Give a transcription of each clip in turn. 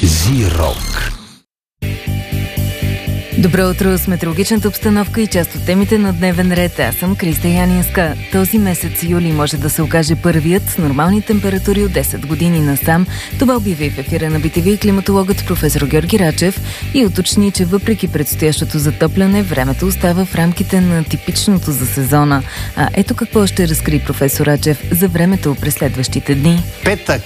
Зи-рок. Добро утро с метеорологичната обстановка и част от темите на дневен ред. Аз съм Криста Янинска. Този месец юли може да се окаже първият с нормални температури от 10 години насам. Това обяви в ефира на БТВ климатологът професор Георги Рачев и уточни, че въпреки предстоящото затопляне, времето остава в рамките на типичното за сезона. А ето какво ще разкри професор Рачев за времето през следващите дни. Петък,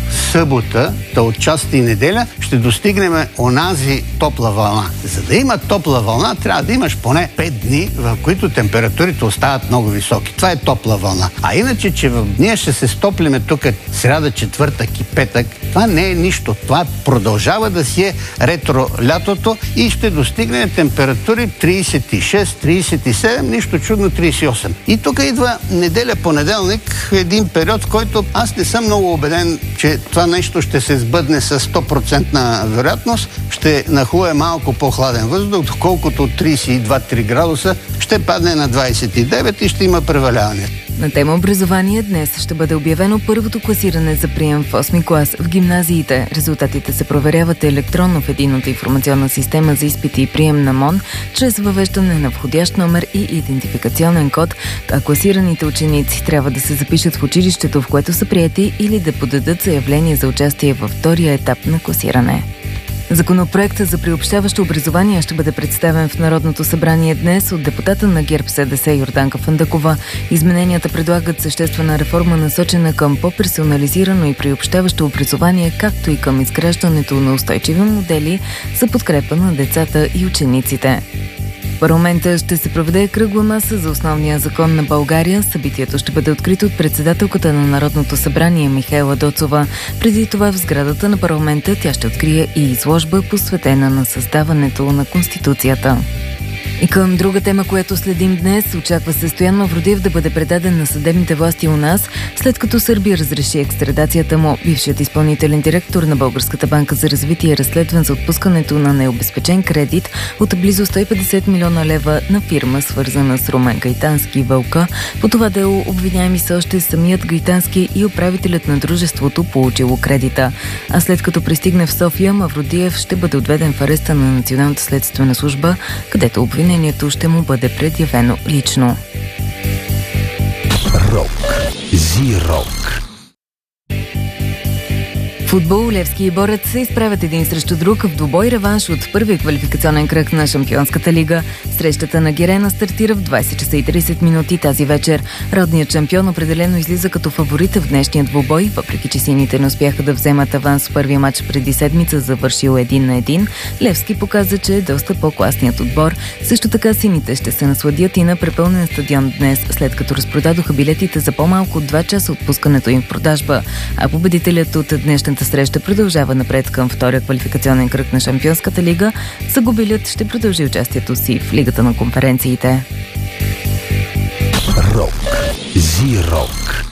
събота, да отчасти и неделя, ще достигнем онази топла вълна. За да има топла вълна, трябва да имаш поне 5 дни, в които температурите остават много високи. Това е топла вълна. А иначе, че в дния ще се стоплиме тук сряда, четвъртък и петък, това не е нищо. Това продължава да си е ретро лятото и ще достигне температури 36, 37, нищо чудно 38. И тук идва неделя, понеделник, един период, в който аз не съм много убеден, че това нещо ще се сбъдне с 100% вероятност. Ще нахлуе малко по-хладен въздух, доколкото 32-3 градуса ще падне на 29 и ще има преваляване. На тема образование днес ще бъде обявено първото класиране за прием в 8 клас в гимназиите. Резултатите се проверяват електронно в единната информационна система за изпити и прием на МОН, чрез въвеждане на входящ номер и идентификационен код, а класираните ученици трябва да се запишат в училището, в което са приети, или да подадат заявление за участие във втория етап на класиране. Законопроектът за приобщаващо образование ще бъде представен в Народното събрание днес от депутата на ГЕРБ-СДС Йорданка Фандъкова. Измененията предлагат съществена реформа, насочена към по-персонализирано и приобщаващо образование, както и към изграждането на устойчиви модели за подкрепа на децата и учениците. В парламента ще се проведе кръгла маса за основния закон на България. Събитието ще бъде открито от председателката на Народното събрание Михаела Доцова. Преди това в сградата на парламента тя ще открие и изложба, посветена на създаването на Конституцията. И към друга тема, която следим днес, очаква се Стоян Мавродиев да бъде предаден на съдебните власти у нас, след като Сърбия разреши екстрадацията му. Бившият изпълнителен директор на Българската банка за развитие е разследван за отпускането на необезпечен кредит от близо 150 милиона лева на фирма, свързана с Румен Гайтански и Вълка. По това дело обвиняеми са още самият Гайтански и управителят на дружеството, получило кредита. А след като пристигне в София, Мавродиев ще бъде отведен в ареста на Националната следствена служба, където обвинението ще му бъде предявено лично. Рок. Зи-рок. Футбол, Левски и Борец се изправят един срещу друг в двубой реванш от първия квалификационен кръг на Шампионската лига. Срещата на Герена стартира в 20 часа и 30 минути тази вечер. Родният шампион определено излиза като фаворит в днешния двубой, въпреки че сините не успяха да вземат аванс в първия матч преди седмица, завършил 1-1. Левски показа, че е доста по-класният отбор. Също така сините ще се насладят и на препълнен стадион днес, след като разпродадоха билетите за по-малко от 2 часа от пускането им в продажба. А победителят от днешната среща продължава напред към втория квалификационен кръг на Шампионската лига. Загубилият ще продължи участието си в Лигата на конференциите. Рок. Зи-рок.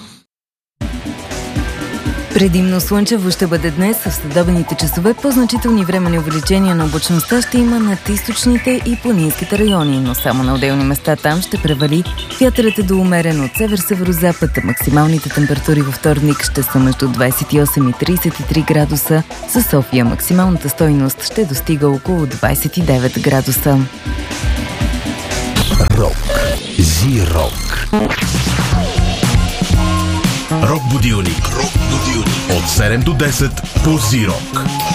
Предимно слънчево ще бъде днес. В следобедните часове по-значителни времени увеличения на облачността ще има над източните и планинските райони, но само на отделни места там ще превали. Вятърът е до умерен от север-северозапад. Максималните температури във вторник ще са между 28 и 33 градуса. За София максималната стойност ще достига около 29 градуса. Рок. Зи-рок. Рок будилник. От 7 до 10 по Зи-рок.